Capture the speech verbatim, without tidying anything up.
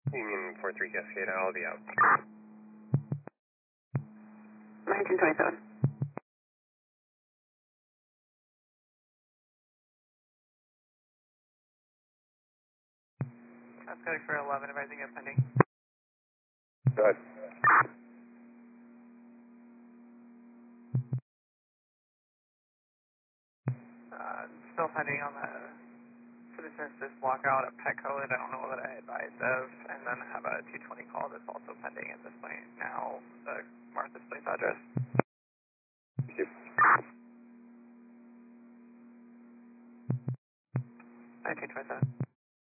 Union four three Cascade, I'll be out. nineteen twenty-seven. That's coding for eleven, advising you pending. Go ahead. Uh, still pending on the citizens this blockout at Petco that I don't know that I advised of, and then have a two twenty call that's also pending at this point now, the Martha's Place address.